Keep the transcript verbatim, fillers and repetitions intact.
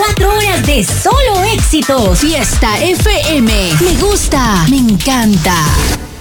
Cuatro horas de solo éxitos. Fiesta F M. Me gusta, me encanta.